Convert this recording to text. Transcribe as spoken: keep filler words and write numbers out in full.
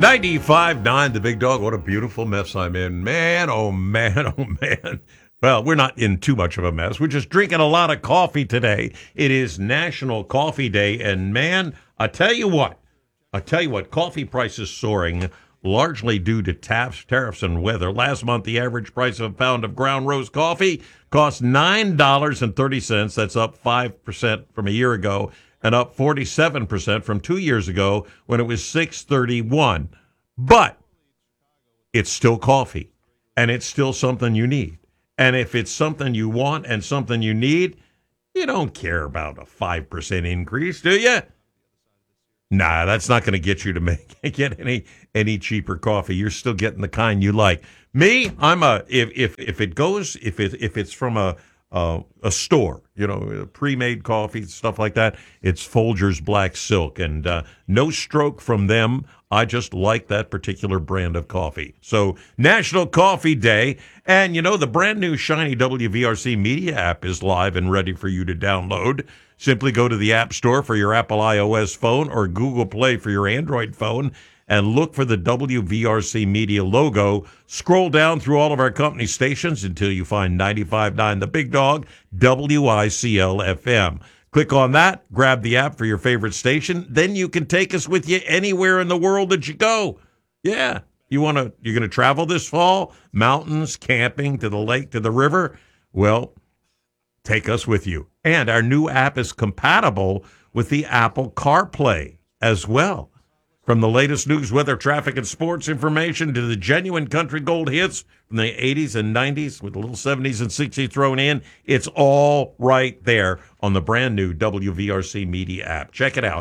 ninety-five point nine, the Big Dog. What a beautiful mess I'm in. Man, oh man, oh man. Well, we're not in too much of a mess. We're just drinking a lot of coffee today. It is National Coffee Day, and man, I tell you what, I tell you what, coffee prices soaring, largely due to tax, tariffs, and weather. Last month, the average price of a pound of ground roast coffee cost nine dollars and thirty cents. That's up five percent from a year ago, and up forty-seven percent from two years ago when it was six dollars and thirty-one cents. But it's still coffee, and it's still something you need. And if it's something you want and something you need, you don't care about a five percent increase, do you? Nah, that's not going to get you to make get any any cheaper coffee. You're still getting the kind you like. Me, I'm a if if if it goes if it if it's from a uh, a store, you know, pre-made coffee, stuff like that, it's Folgers Black Silk, and uh, no stroke from them. I just like that particular brand of coffee. So, National Coffee Day, and you know, the brand new shiny W V R C Media app is live and ready for you to download. Simply go to the App Store for your Apple iOS phone or Google Play for your Android phone and look for the W V R C Media logo. Scroll down through all of our company stations until you find ninety-five point nine The Big Dog, W I C L F M. Click on that, grab the app for your favorite station, then you can take us with you anywhere in the world that you go. Yeah, you want to you're going to travel this fall? Mountains, camping, to the lake, to the river? Well, take us with you. And our new app is compatible with the Apple CarPlay as well. From the latest news, weather, traffic, and sports information to the genuine country gold hits from the eighties and nineties with a little seventies and sixties thrown in, it's all right there on the brand new W V R C Media app. Check it out.